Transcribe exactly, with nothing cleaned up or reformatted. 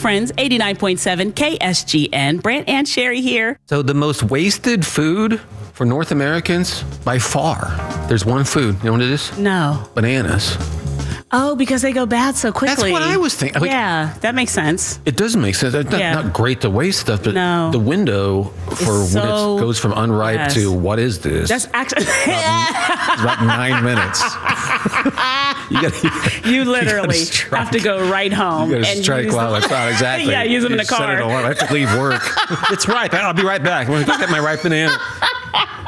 Friends, eighty-nine point seven K S G N. Brant and Sherry here. So the most wasted food for North Americans, by far, there's one food. You know what it is? No. Bananas. Oh, because they go bad so quickly. That's what I was thinking. Like, yeah, that makes sense. It doesn't make sense. It's not, Yeah. not great to waste stuff, but No. the window for It's when so- it goes from unripe yes. to what is this? That's actually... It's about nine minutes. you gotta, You literally you strike. have to go right home. You gotta and strike use while them. it's out. Exactly. Yeah, use them in You a set car. an alarm. I have to leave work. It's ripe. I'll be right back. I'm going to go get my ripe banana.